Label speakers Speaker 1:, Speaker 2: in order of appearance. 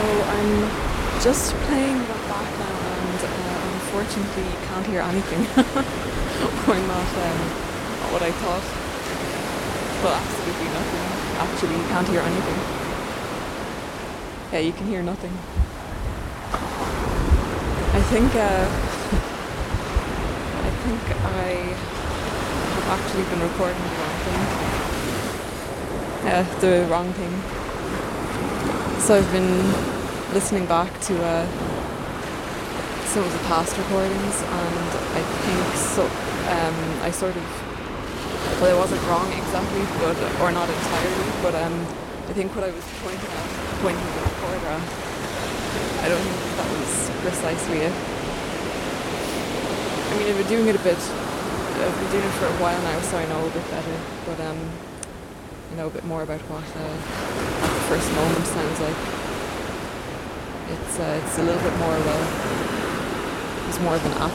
Speaker 1: I'm just playing that back now and unfortunately can't hear anything. Or not what I thought. Well, absolutely nothing. Actually, you can't hear anything. Yeah, you can hear nothing. I think I have actually been recording the wrong thing. So I've been listening back to some of the past recordings, and I think so. I sort of, well, I wasn't wrong exactly, or not entirely, but I think what I was pointing the recorder at, I don't think that was precisely it. I mean, I've been doing it for a while now, so I know a bit better, but I know a bit more about what the first moment sounds like. It's a little bit more, it's more of an